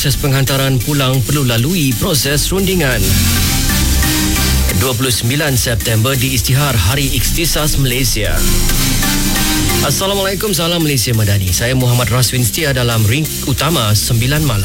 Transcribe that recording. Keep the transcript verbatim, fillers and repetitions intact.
proses penghantaran pulang perlu lalui proses rundingan. dua puluh sembilan September diisytihar Hari Ikhtisas Malaysia. Assalamualaikum, salam Malaysia Madani. Saya Muhammad Raswin setia dalam ring utama sembilan malam.